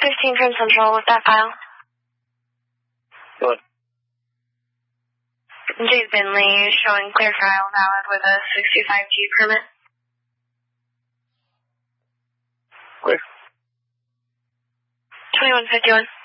15 Trent Central with that file. Good. Jade Binley showing clear trial valid with a 65G permit. Quick. 2151.